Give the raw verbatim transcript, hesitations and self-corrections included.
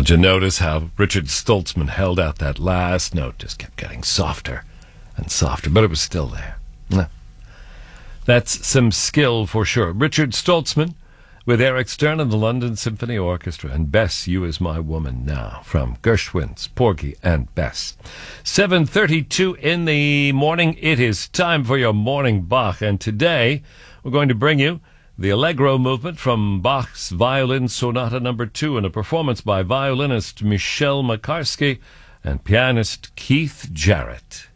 Did you notice how Richard Stoltzman held out that last note? Just kept getting softer and softer, but it was still there. That's some skill for sure. Richard Stoltzman with Eric Stern and the London Symphony Orchestra, and Bess, You Is My Woman now, from Gershwin's Porgy and Bess. seven thirty-two in the morning. It is time for your morning Bach, and today we're going to bring you the Allegro movement from Bach's Violin Sonata number two, in a performance by violinist Michelle Makarski and pianist Keith Jarrett.